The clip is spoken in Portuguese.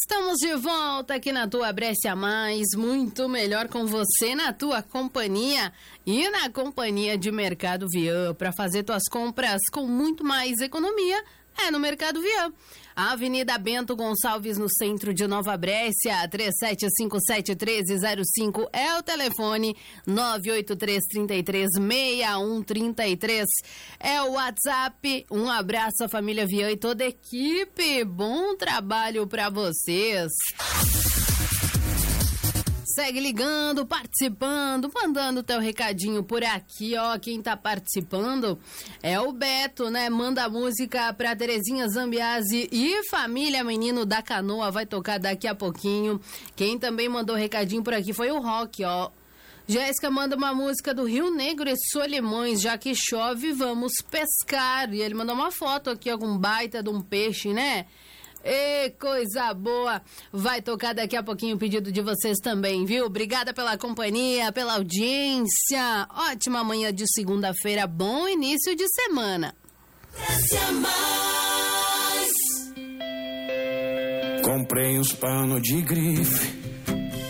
Estamos de volta aqui na tua Brescia Mais, muito melhor com você na tua companhia e na companhia de Mercado Vian, para fazer tuas compras com muito mais economia. É no Mercado Vian. A Avenida Bento Gonçalves, no centro de Nova Brécia, 3757-1305 é o telefone, 983-33-6133 é o WhatsApp. Um abraço à família Vian e toda a equipe. Bom trabalho para vocês. Segue ligando, participando, mandando teu recadinho por aqui, ó. Quem tá participando é o Beto, né? Manda música pra Terezinha Zambiase e família Menino da Canoa, vai tocar daqui a pouquinho. Quem também mandou recadinho por aqui foi o Rock, ó. Jéssica manda uma música do Rio Negro e Solimões, já que chove, vamos pescar. E ele mandou uma foto aqui, algum baita de um peixe, né? E coisa boa, vai tocar daqui a pouquinho o pedido de vocês também, viu? Obrigada pela companhia, pela audiência. Ótima manhã de segunda-feira, bom início de semana. Comprei uns panos de grife,